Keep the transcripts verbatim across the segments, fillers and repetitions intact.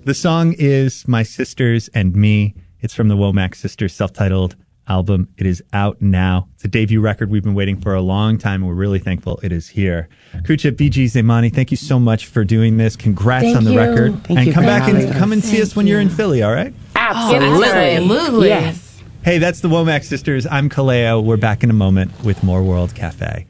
The song is My Sisters and Me. It's from the Womack Sisters self-titled album. It is out now. It's a debut record we've been waiting for a long time, and we're really thankful it is here. Kucha, B G, Zaimani, thank you so much for doing this. Congrats thank on the you. record. Thank and you come back and us. come and see thank us when you. you're in Philly, all right? Absolutely. Absolutely. Yes. Hey, that's the Womack Sisters. I'm Kaleo. We're back in a moment with more World Cafe.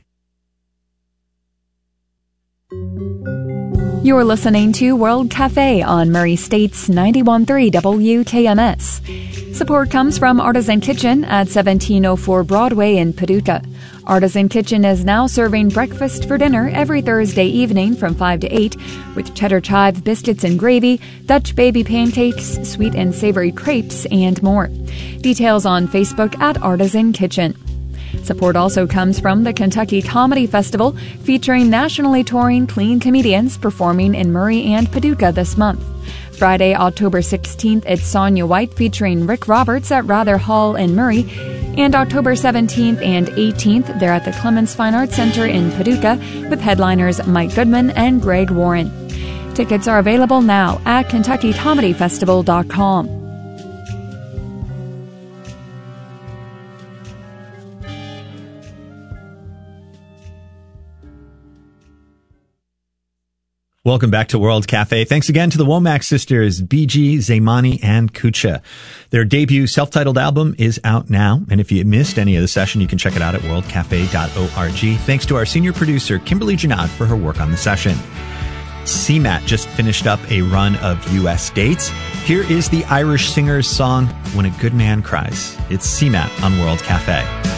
You're listening to World Cafe on Murray State's ninety-one point three W K M S. Support comes from Artisan Kitchen at seventeen oh four Broadway in Paducah. Artisan Kitchen is now serving breakfast for dinner every Thursday evening from five to eight with cheddar chive biscuits and gravy, Dutch baby pancakes, sweet and savory crepes, and more. Details on Facebook at Artisan Kitchen. Support also comes from the Kentucky Comedy Festival, featuring nationally touring clean comedians performing in Murray and Paducah this month. Friday, October sixteenth, it's Sonia White featuring Rick Roberts at Rather Hall in Murray. And October seventeenth and eighteenth, they're at the Clements Fine Arts Center in Paducah with headliners Mike Goodman and Greg Warren. Tickets are available now at kentucky comedy festival dot com. Welcome back to World Cafe. Thanks again to the Womack Sisters, B G, Zaimani, and Kucha. Their debut self-titled album is out now, and if you missed any of the session, you can check it out at world cafe dot org. Thanks to our senior producer, Kimberly Janad, for her work on the session. C MAT just finished up a run of U S dates. Here is the Irish singer's song, When a Good Man Cries. It's C MAT on World Cafe.